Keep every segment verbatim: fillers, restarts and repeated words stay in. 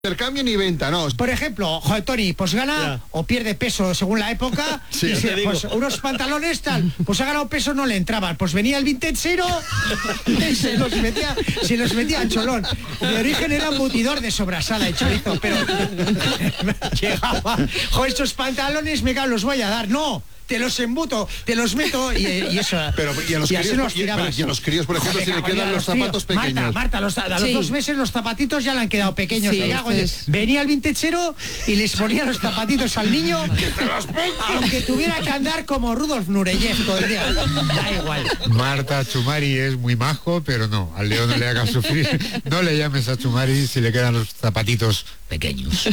Intercambio ni venta, no. Por ejemplo, joder, Tony, pues gana ya. o pierde peso según la época. Sí, y se, pues unos pantalones tal, pues ha ganado peso, no le entraban. Pues venía el vintechero y se los metía, se los metía a cholón. De origen era embutidor de sobrasada y chorizo, pero llegaba, joder, estos pantalones me cago, los voy a dar. No. Te los embuto, te los meto y, y eso. Pero y a los, y críos, nos y, pero, y a los críos, por ejemplo, si le quedan los zapatos tío. pequeños. Marta, Marta, los, a los sí. dos meses los zapatitos ya le han quedado pequeños. Sí, pues, venía el vintechero y les ponía los zapatitos al niño, aunque tuviera que andar como Rudolf Nureyev todo el día. Da igual. Marta, Chumari es muy majo, pero no, al Leo no le hagas sufrir. No le llames a Chumari si le quedan los zapatitos pequeños.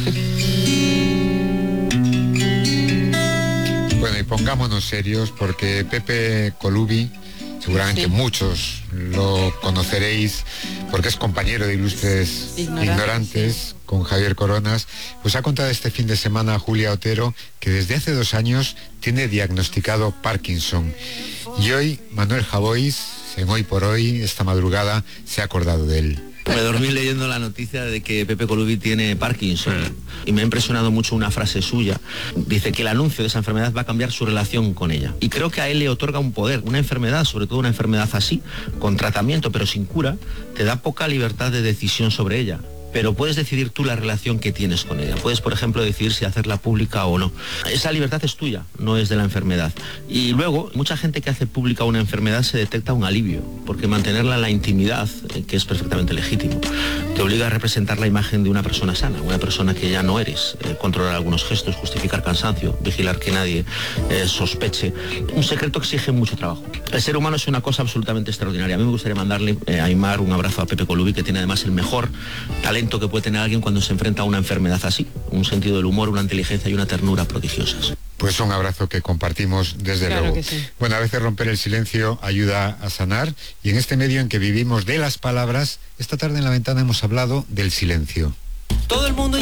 Bueno, y pongámonos serios porque Pepe Colubi, seguramente sí. muchos lo conoceréis porque es compañero de Ilustres Ignorantes, Ignorantes con Javier Coronas, pues ha contado este fin de semana a Julia Otero que desde hace dos años tiene diagnosticado Parkinson. Y hoy Manuel Javois, en Hoy por Hoy, esta madrugada, se ha acordado de él. Me dormí leyendo la noticia de que Pepe Colubi tiene Parkinson y me ha impresionado mucho una frase suya. Dice que el anuncio de esa enfermedad va a cambiar su relación con ella. Y creo que a él le otorga un poder. Una enfermedad, sobre todo una enfermedad así, con tratamiento pero sin cura, te da poca libertad de decisión sobre ella. Pero puedes decidir tú la relación que tienes con ella. Puedes, por ejemplo, decidir si hacerla pública o no. Esa libertad es tuya, no es de la enfermedad. Y luego, mucha gente que hace pública una enfermedad se detecta un alivio, porque mantenerla en la intimidad, que es perfectamente legítimo, te obliga a representar la imagen de una persona sana, una persona que ya no eres, eh, controlar algunos gestos, justificar cansancio, vigilar que nadie eh, sospeche. Un secreto exige mucho trabajo. El ser humano es una cosa absolutamente extraordinaria. A mí me gustaría mandarle eh, a Aimar un abrazo a Pepe Colubi, que tiene además el mejor talento que puede tener alguien cuando se enfrenta a una enfermedad así, un sentido del humor, una inteligencia y una ternura prodigiosas. Pues un abrazo que compartimos desde claro luego. Que sí. Bueno, a veces romper el silencio ayuda a sanar y en este medio en que vivimos de las palabras, esta tarde en La Ventana hemos hablado del silencio. Todo el mundo